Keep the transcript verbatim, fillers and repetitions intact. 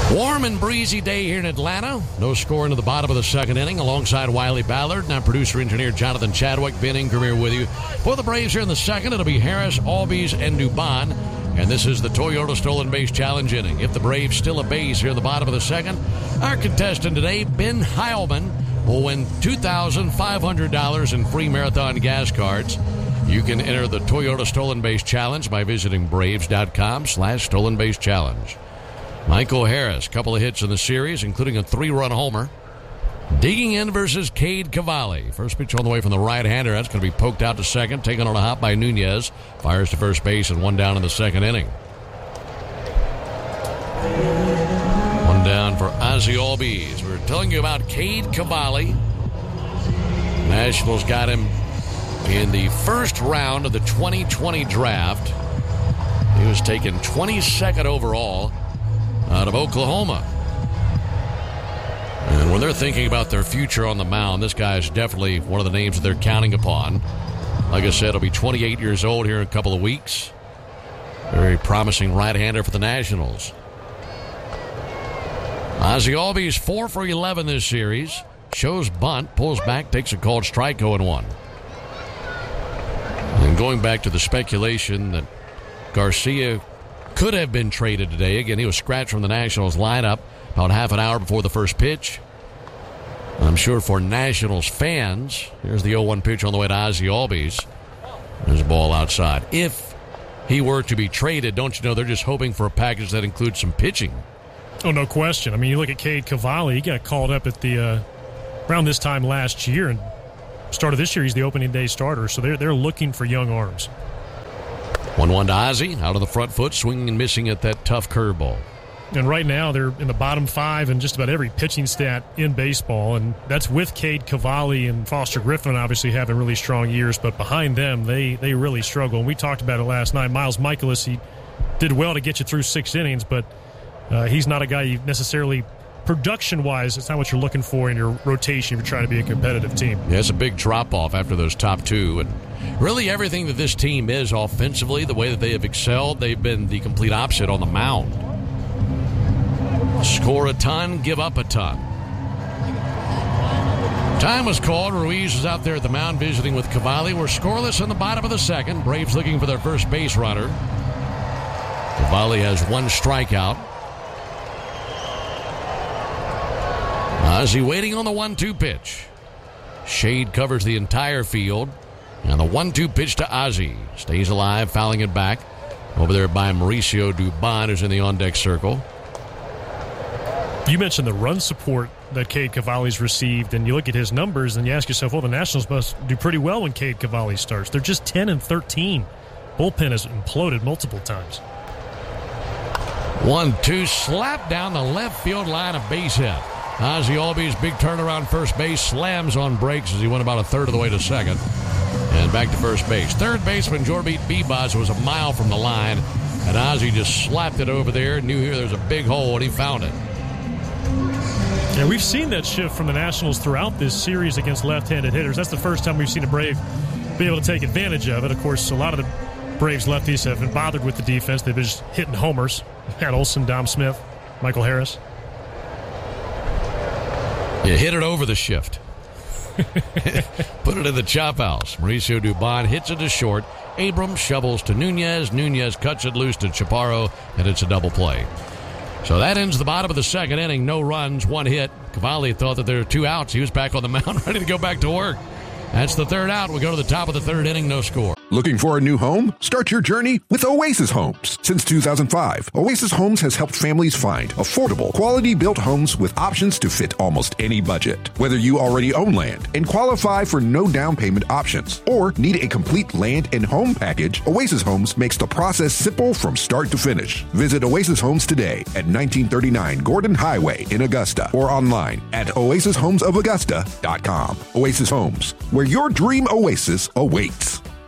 Warm and breezy day here in Atlanta. No score into the bottom of the second inning. Alongside Wiley Ballard, now producer-engineer Jonathan Chadwick, Ben Ingram here with you. For the Braves here in the second, it'll be Harris, Albies, and Dubon. And this is the Toyota Stolen Base Challenge inning. If the Braves steal a base here in the bottom of the second, our contestant today, Ben Heilman, will win two thousand five hundred dollars in free Marathon gas cards. You can enter the Toyota Stolen Base Challenge by visiting Braves.com slash Stolen Base Challenge. Michael Harris, couple of hits in the series, including a three-run homer. Digging in versus Cade Cavalli. First pitch on the way from the right-hander. That's going to be poked out to second, taken on a hop by Nunez. Fires to first base and one down in the second inning. One down for Ozzie Albies. We're telling you about Cade Cavalli. Nationals got him in the first round of the twenty twenty draft. He was taken twenty-second overall out of Oklahoma. And when they're thinking about their future on the mound, this guy is definitely one of the names that they're counting upon. Like I said, he'll be twenty-eight years old here in a couple of weeks. Very promising right-hander for the Nationals. Ozzie Albies, four for eleven this series. Shows bunt, pulls back, takes a called strike, oh and one. And going back to the speculation that Garcia could have been traded today. Again, he was scratched from the Nationals lineup about half an hour before the first pitch. I'm sure for Nationals fans, here's the oh one pitch on the way to Ozzie Albies. There's a ball outside. If he were to be traded, don't you know they're just hoping for a package that includes some pitching? Oh, no question. I mean, you look at Cade Cavalli, he got called up at the uh, around this time last year, and started this year, he's the opening day starter, so they're, they're looking for young arms. one one to Ozzie, out of the front foot, swinging and missing at that tough curveball. And right now, they're in the bottom five in just about every pitching stat in baseball, and that's with Cade Cavalli and Foster Griffin obviously having really strong years, but behind them, they, they really struggle. And we talked about it last night. Miles Mikolas, he did well to get you through six innings, but uh, he's not a guy you necessarily, production-wise, it's not what you're looking for in your rotation if you're trying to be a competitive team. Yeah, it's a big drop-off after those top two, and really everything that this team is offensively, the way that they have excelled, they've been the complete opposite on the mound. Score a ton, give up a ton. Time was called. Ruiz was out there at the mound visiting with Cavalli. We're scoreless in the bottom of the second. Braves looking for their first base runner. Cavalli has one strikeout. Ozzie waiting on the one two pitch. Shade covers the entire field. And the one two pitch to Ozzie. Stays alive, fouling it back. Over there by Mauricio Dubon, who's in the on-deck circle. You mentioned the run support that Cade Cavalli's received, and you look at his numbers, and you ask yourself, well, the Nationals must do pretty well when Cade Cavalli starts. They're just ten and thirteen. Bullpen has imploded multiple times. one two, slap down the left field line, a base hit. Ozzie Albies, big turnaround first base, slams on brakes as he went about a third of the way to second. And back to first base. Third baseman Jorbit Bibas was a mile from the line, and Ozzie just slapped it over there, knew here there was a big hole, and he found it. Yeah, we've seen that shift from the Nationals throughout this series against left-handed hitters. That's the first time we've seen a Brave be able to take advantage of it. Of course, a lot of the Braves lefties have been bothered with the defense. They've been just hitting homers. Matt Olson, Dom Smith, Michael Harris. You hit it over the shift. Put it in the chop house. Mauricio Dubon hits it to short. Abrams shovels to Nunez. Nunez cuts it loose to Chaparro, and it's a double play. So that ends the bottom of the second inning. No runs, one hit. Cavalli thought that there were two outs. He was back on the mound, ready to go back to work. That's the third out. We go to the top of the third inning, no score. Looking for a new home? Start your journey with Oasis Homes. Since two thousand five, Oasis Homes has helped families find affordable, quality-built homes with options to fit almost any budget. Whether you already own land and qualify for no down payment options or need a complete land and home package, Oasis Homes makes the process simple from start to finish. Visit Oasis Homes today at nineteen thirty-nine Gordon Highway in Augusta or online at oasis homes of augusta dot com. Oasis Homes, where your dream oasis awaits.